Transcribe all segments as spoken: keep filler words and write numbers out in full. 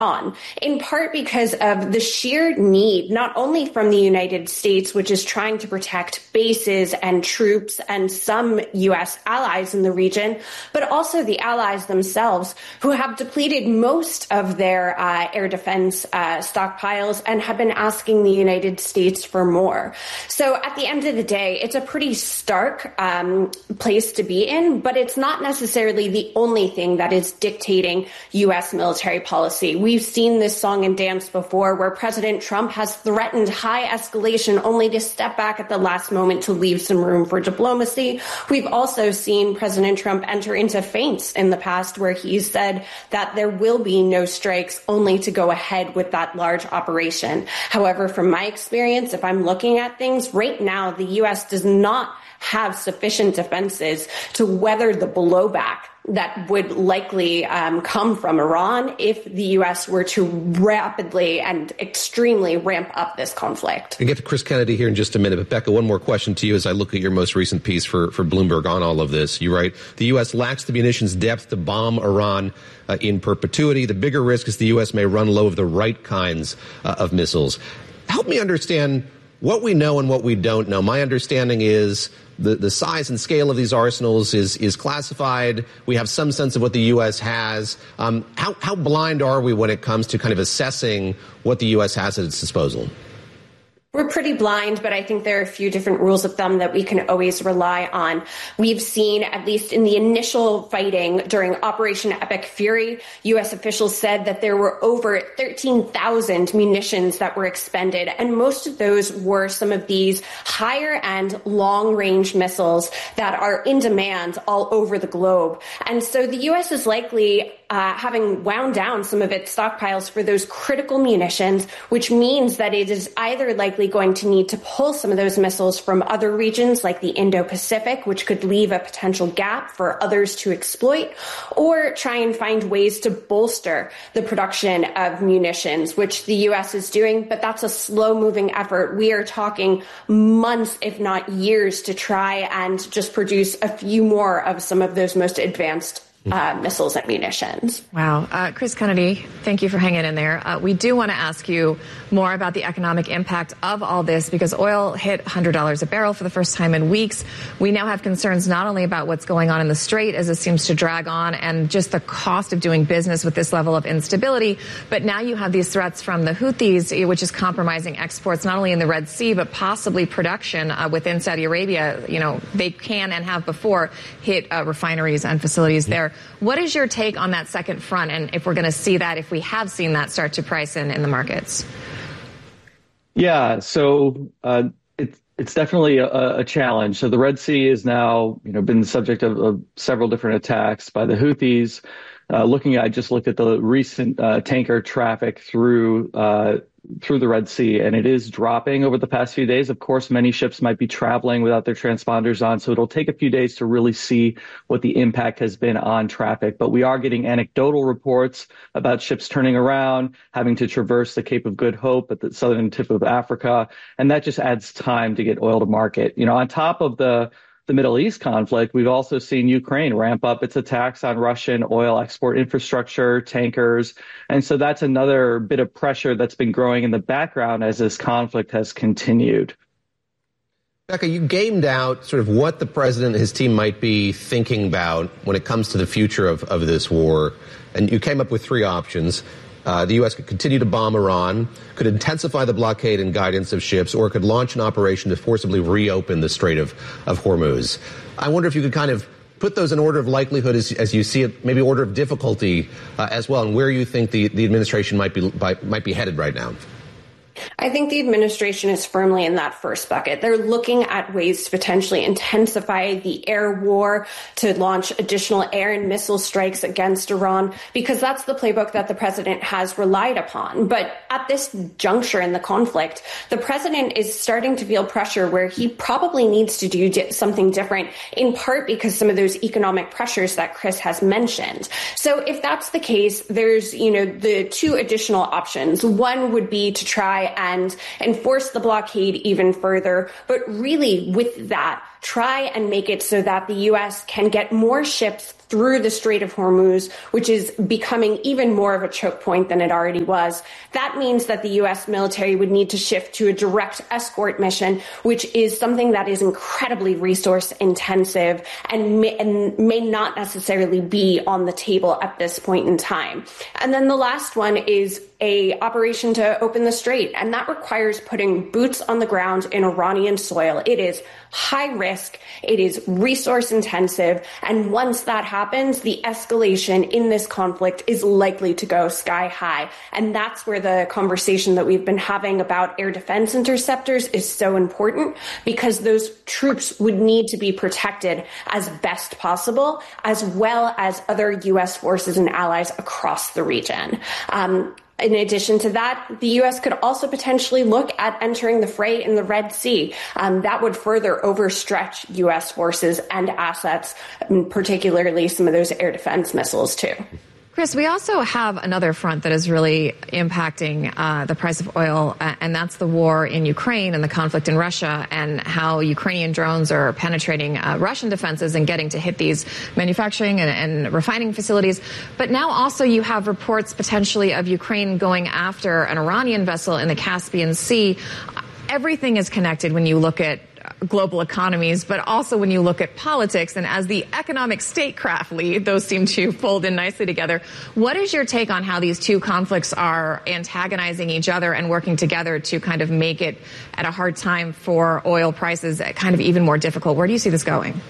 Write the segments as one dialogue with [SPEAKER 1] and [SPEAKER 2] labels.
[SPEAKER 1] on, in part because of the sheer need, not only from the United States, which is trying to protect bases and troops and some U S allies in the region, but also the allies themselves, who have depleted most of their uh, air defense uh, stockpiles and have been asking the United States for more. So at the end of the day, it's a pretty stark um, place to be in, but it's not necessarily the only thing that is dictating U S military policy. We We've seen this song and dance before, where President Trump has threatened high escalation only to step back at the last moment to leave some room for diplomacy. We've also seen President Trump enter into feints in the past, where he's said that there will be no strikes, only to go ahead with that large operation. However, from my experience, if I'm looking at things right now, the U S does not have sufficient defenses to weather the blowback that would likely um, come from Iran if the U S were to rapidly and extremely ramp up this conflict.
[SPEAKER 2] We'll get to Chris Kennedy here in just a minute, but Becca, one more question to you as I look at your most recent piece for, for Bloomberg on all of this. You write, the U S lacks the munitions depth to bomb Iran uh, in perpetuity. The bigger risk is the U S may run low of the right kinds uh, of missiles. Help me understand what we know and what we don't know. My understanding is the, the size and scale of these arsenals is, is classified. We have some sense of what the U S has. Um, how, how blind are we when it comes to kind of assessing what the U S has at its disposal?
[SPEAKER 1] We're pretty blind, but I think there are a few different rules of thumb that we can always rely on. We've seen, at least in the initial fighting during Operation Epic Fury, U S officials said that there were over thirteen thousand munitions that were expended, and most of those were some of these higher-end, long-range missiles that are in demand all over the globe. And so the U S is likely Uh, having wound down some of its stockpiles for those critical munitions, which means that it is either likely going to need to pull some of those missiles from other regions like the Indo-Pacific, which could leave a potential gap for others to exploit, or try and find ways to bolster the production of munitions, which the U S is doing, but that's a slow-moving effort. We are talking months, if not years, to try and just produce a few more of some of those most advanced Uh, missiles and munitions.
[SPEAKER 3] Wow. Uh, Chris Kennedy, thank you for hanging in there. Uh, we do want to ask you more about the economic impact of all this, because oil hit one hundred dollars a barrel for the first time in weeks. We now have concerns not only about what's going on in the Strait as it seems to drag on and just the cost of doing business with this level of instability, but now you have these threats from the Houthis, which is compromising exports not only in the Red Sea, but possibly production uh, within Saudi Arabia. You know, they can and have before hit uh, refineries and facilities there. What is your take on that second front, and if we're going to see that, if we have seen that start to price in in the markets?
[SPEAKER 4] Yeah, so uh, it's it's definitely a, a challenge. So the Red Sea is now, you know, been the subject of, of several different attacks by the Houthis. Uh, looking at, I just looked at the recent uh, tanker traffic through uh, through the Red Sea, and it is dropping over the past few days. Of course, many ships might be traveling without their transponders on, so it'll take a few days to really see what the impact has been on traffic. But we are getting anecdotal reports about ships turning around, having to traverse the Cape of Good Hope at the southern tip of Africa, and that just adds time to get oil to market. You know, on top of the the Middle East conflict, we've also seen Ukraine ramp up its attacks on Russian oil export infrastructure, tankers. And so that's another bit of pressure that's been growing in the background as this conflict has continued.
[SPEAKER 2] Becca, you gamed out sort of what the president and his team might be thinking about when it comes to the future of, of this war. And you came up with three options. Uh, the U S could continue to bomb Iran, could intensify the blockade and guidance of ships, or could launch an operation to forcibly reopen the Strait of, of Hormuz. I wonder if you could kind of put those in order of likelihood as, as you see it, maybe order of difficulty uh, as well, and where you think the, the administration might be, by, might be headed right now.
[SPEAKER 1] I think the administration is firmly in that first bucket. They're looking at ways to potentially intensify the air war, to launch additional air and missile strikes against Iran, because that's the playbook that the president has relied upon. But at this juncture in the conflict, the president is starting to feel pressure where he probably needs to do di- something different, in part because some of those economic pressures that Chris has mentioned. So if that's the case, there's, you know, the two additional options. One would be to try and enforce the blockade even further. But really, with that, try and make it so that the U S can get more ships through the Strait of Hormuz, which is becoming even more of a choke point than it already was. That means that the U S military would need to shift to a direct escort mission, which is something that is incredibly resource intensive and may, and may not necessarily be on the table at this point in time. And then the last one is a operation to open the strait, and that requires putting boots on the ground in Iranian soil. It is high risk, it is resource intensive, and once that happens, the escalation in this conflict is likely to go sky high. And that's where the conversation that we've been having about air defense interceptors is so important, because those troops would need to be protected as best possible, as well as other U S forces and allies across the region. Um, In addition to that, the U S could also potentially look at entering the fray in the Red Sea. Um, that would further overstretch U S forces and assets, particularly some of those air defense missiles, too.
[SPEAKER 3] Chris, we also have another front that is really impacting uh, the price of oil, uh, and that's the war in Ukraine and the conflict in Russia, and how Ukrainian drones are penetrating uh, Russian defenses and getting to hit these manufacturing and, and refining facilities. But now also you have reports potentially of Ukraine going after an Iranian vessel in the Caspian Sea. Everything is connected when you look at global economies, but also when you look at politics. And as the economic statecraft lead, those seem to fold in nicely together. What is your take on how these two conflicts are antagonizing each other and working together to kind of make it at a hard time for oil prices kind of even more difficult? Where do you see this going?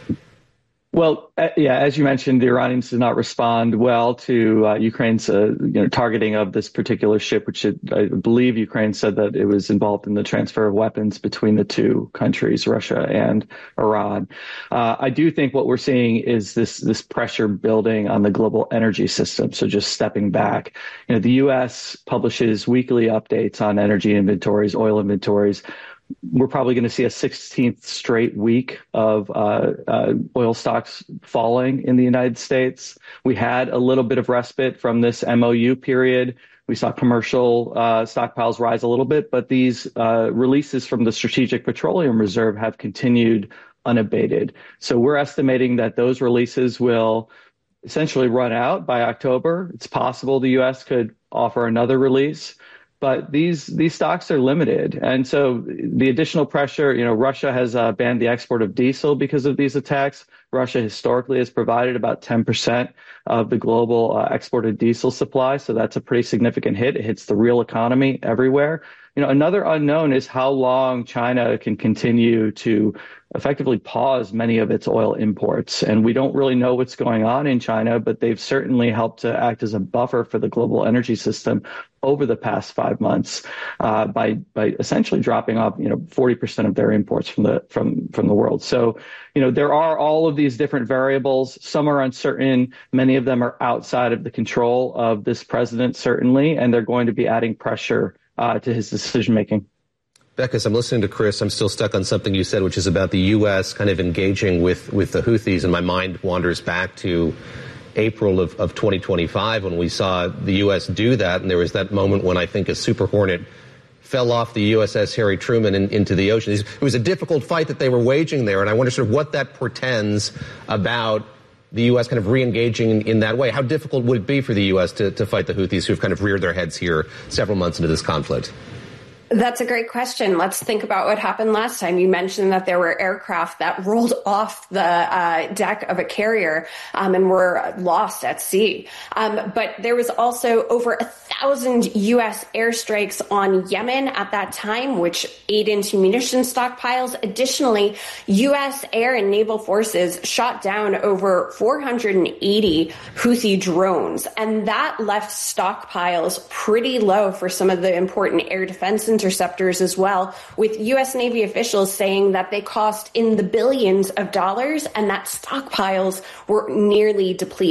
[SPEAKER 4] Well, uh, yeah, as you mentioned, the Iranians did not respond well to uh, Ukraine's uh, you know, targeting of this particular ship, which it, I believe Ukraine said that it was involved in the transfer of weapons between the two countries, Russia and Iran. Uh, I do think what we're seeing is this this pressure building on the global energy system. So just stepping back, you know, the U S publishes weekly updates on energy inventories, oil inventories. We're probably going to see a sixteenth straight week of uh, uh, oil stocks falling in the United States. We had a little bit of respite from this M O U period. We saw commercial uh, stockpiles rise a little bit, but these uh, releases from the Strategic Petroleum Reserve have continued unabated. So we're estimating that those releases will essentially run out by October. It's possible the U S could offer another release. But these these stocks are limited. And so the additional pressure, you know, Russia has uh, banned the export of diesel because of these attacks. Russia historically has provided about ten percent of the global uh, exported diesel supply. So that's a pretty significant hit. It hits the real economy everywhere. You know, another unknown is how long China can continue to effectively pause many of its oil imports. And we don't really know what's going on in China, but they've certainly helped to act as a buffer for the global energy system over the past five months uh, by by essentially dropping off, you know, forty percent of their imports from the from from the world. So, you know, there are all of these different variables. Some are uncertain. Many of them are outside of the control of this president, certainly, and they're going to be adding pressure uh, to his decision making.
[SPEAKER 2] Becca, as I'm listening to Chris, I'm still stuck on something you said, which is about the U S kind of engaging with, with the Houthis, and my mind wanders back to April of, of twenty twenty-five when we saw the U S do that, and there was that moment when I think a Super Hornet fell off the U S S Harry Truman in, into the ocean. It was a difficult fight that they were waging there, and I wonder sort of what that portends about the U S kind of re-engaging in, in that way. How difficult would it be for the U S to, to fight the Houthis, who've kind of reared their heads here several months into this conflict?
[SPEAKER 1] That's a great question. Let's think about what happened last time. You mentioned that there were aircraft that rolled off the uh, deck of a carrier um, and were lost at sea. Um, but there was also over a thousand U S airstrikes on Yemen at that time, which ate into munition stockpiles. Additionally, U S air and naval forces shot down over four hundred eighty Houthi drones, and that left stockpiles pretty low for some of the important air defense interceptors as well, with U S Navy officials saying that they cost in the billions of dollars and that stockpiles were nearly depleted.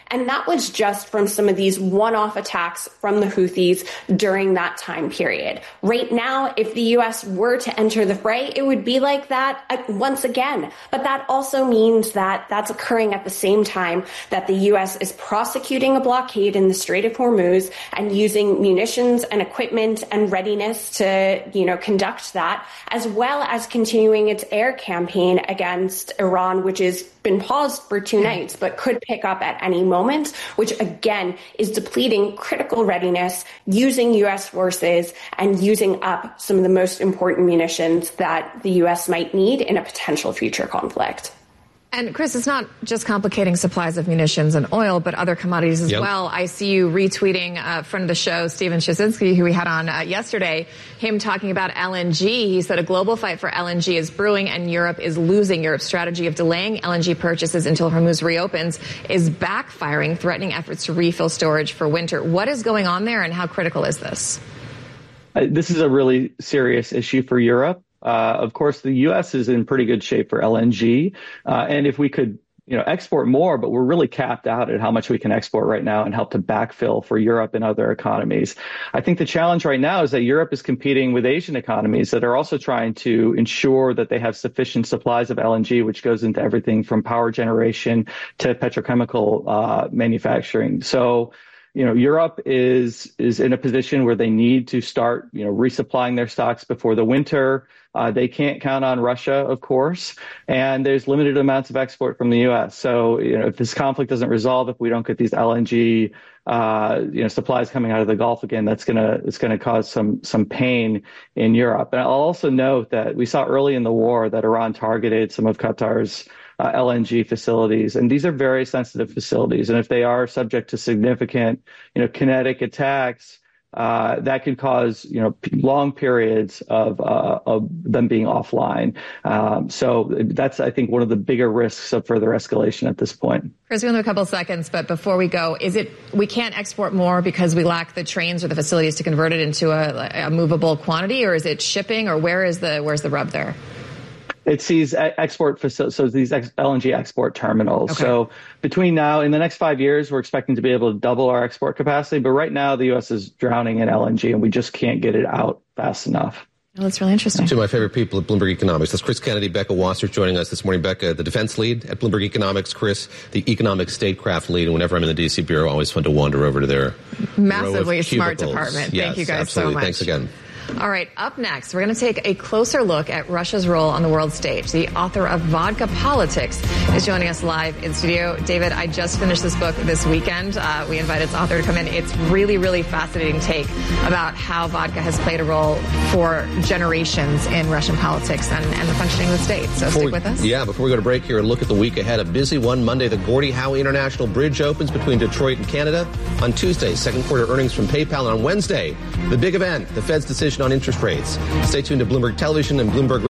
[SPEAKER 1] And that was just from some of these one-off attacks from the Houthis during that time period. Right now, if the U S were to enter the fray, it would be like that once again. But that also means that that's occurring at the same time that the U S is prosecuting a blockade in the Strait of Hormuz and using munitions and equipment and readiness to, you know, conduct that, as well as continuing its air campaign against Iran, which has been paused for two nights, but could pick up at any moment, which again is depleting critical readiness, using U S forces and using up some of the most important munitions that the U S might need in a potential future conflict.
[SPEAKER 3] And Chris, it's not just complicating supplies of munitions and oil, but other commodities as yep. well. I see you retweeting a friend of the show, Stephen Shasinski, who we had on uh, yesterday, him talking about L N G. He said a global fight for L N G is brewing and Europe is losing. Europe's strategy of delaying L N G purchases until Hormuz reopens is backfiring, threatening efforts to refill storage for winter. What is going on there and how critical is this?
[SPEAKER 4] Uh, this is a really serious issue for Europe. Uh, of course, the U S is in pretty good shape for L N G. Uh, and if we could, you know, export more, but we're really capped out at how much we can export right now and help to backfill for Europe and other economies. I think the challenge right now is that Europe is competing with Asian economies that are also trying to ensure that they have sufficient supplies of L N G, which goes into everything from power generation to petrochemical uh, manufacturing. So, you know, Europe is is in a position where they need to start, you know, resupplying their stocks before the winter. Uh, they can't count on Russia, of course, and there's limited amounts of export from the U S. So, you know, if this conflict doesn't resolve, if we don't get these L N G, uh, you know, supplies coming out of the Gulf again, that's gonna it's gonna cause some some pain in Europe. And I'll also note that we saw early in the war that Iran targeted some of Qatar's Uh, L N G facilities, and these are very sensitive facilities. And if they are subject to significant, you know, kinetic attacks, uh, that could cause, you know, p- long periods of uh, of them being offline. Um, so that's, I think, one of the bigger risks of further escalation at this point.
[SPEAKER 3] Chris, we only have a couple of seconds, but before we go, is it we can't export more because we lack the trains or the facilities to convert it into a, a movable quantity, or is it shipping, or where is the where's the rub there?
[SPEAKER 4] It's these export facilities, so these L N G export terminals. Okay. So between now, in the next five years, we're expecting to be able to double our export capacity. But right now, the U S is drowning in L N G, and we just can't get it out fast enough.
[SPEAKER 3] Well, that's really interesting.
[SPEAKER 2] Two of my favorite people at Bloomberg Economics. That's Chris Kennedy, Becca Wasserch joining us this morning. Becca, the defense lead at Bloomberg Economics. Chris, the economic statecraft lead. And whenever I'm in the D C Bureau, always fun to wander over to their
[SPEAKER 3] massively smart department.
[SPEAKER 2] Yes,
[SPEAKER 3] Thank you guys
[SPEAKER 2] absolutely.
[SPEAKER 3] so much.
[SPEAKER 2] Thanks again.
[SPEAKER 3] All right, up next, we're going to take a closer look at Russia's role on the world stage. The author of Vodka Politics is joining us live in studio. David, I just finished this book this weekend. Uh, we invited its author to come in. It's really, really fascinating take about how vodka has played a role for generations in Russian politics and, and the functioning of the state. So
[SPEAKER 2] before
[SPEAKER 3] stick with us.
[SPEAKER 2] Yeah, before we go to break here and look at the week ahead, a busy one. Monday, the Gordie Howe International Bridge opens between Detroit and Canada. On Tuesday, second quarter earnings from PayPal. And on Wednesday, the big event, the Fed's decision on interest rates. Stay tuned to Bloomberg Television and Bloomberg